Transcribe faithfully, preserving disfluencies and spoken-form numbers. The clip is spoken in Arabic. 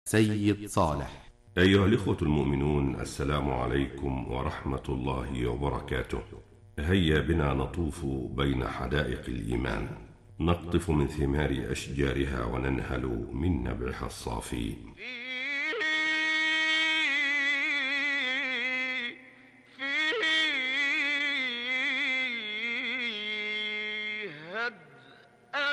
سيد صالح. أيها الإخوة المؤمنون، السلام عليكم ورحمة الله وبركاته. هيا بنا نطوف بين حدائق الإيمان، نقطف من ثمار أشجارها وننهل من نبعها الصافي.